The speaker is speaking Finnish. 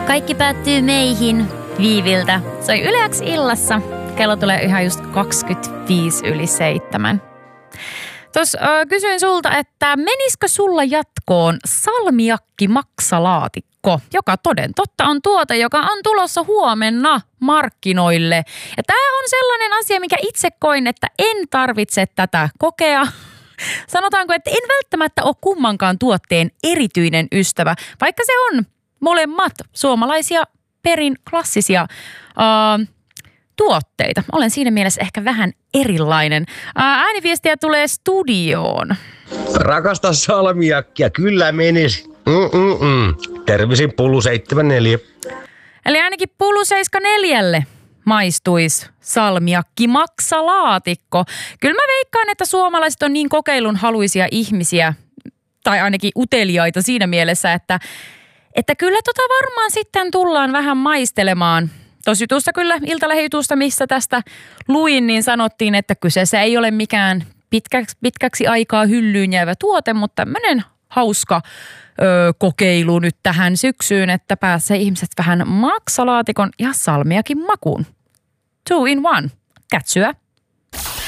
Kaikki päättyy meihin Viiviltä. Se on Yle X illassa. Kello tulee ihan just 7:25. Tuossa kysyin sulta, että menisikö sulla jatkoon salmiakki-maksalaatikko, joka toden totta on tuote, joka on tulossa huomenna markkinoille. Ja tämä on sellainen asia, mikä itse koin, että en tarvitse tätä kokea. Sanotaanko, että en välttämättä ole kummankaan tuotteen erityinen ystävä, vaikka se on molemmat suomalaisia perin klassisia tuotteita. Olen siinä mielessä ehkä vähän erilainen. Ääniviestiä tulee studioon. Rakasta salmiakkia, kyllä menisi. Terveisin Pulu 74. Eli ainakin Pulu 74 maistuisi salmiakki-maksalaatikko. Kyllä mä veikkaan, että suomalaiset on niin kokeilun haluisia ihmisiä, tai ainakin uteliaita siinä mielessä, että kyllä varmaan sitten tullaan vähän maistelemaan. Tuossa jutussa kyllä, Iltalehden-jutusta, missä tästä luin, niin sanottiin, että kyseessä ei ole mikään pitkäksi aikaa hyllyyn jäävä tuote, mutta tämmöinen hauska kokeilu nyt tähän syksyyn, että pääsee ihmiset vähän maksalaatikon ja salmiakin makuun. 2 in 1. Kätsyä